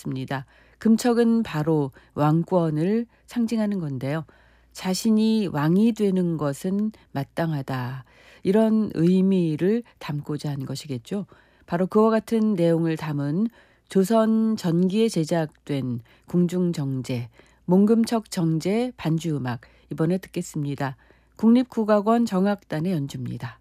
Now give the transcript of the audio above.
들었습니다. 금척은 바로 왕권을 상징하는 건데요. 자신이 왕이 되는 것은 마땅하다. 이런 의미를 담고자 한 것이겠죠. 바로 그와 같은 내용을 담은 조선 전기에 제작된 궁중정제, 몽금척 정제 반주음악 이번에 듣겠습니다. 국립국악원 정악단의 연주입니다.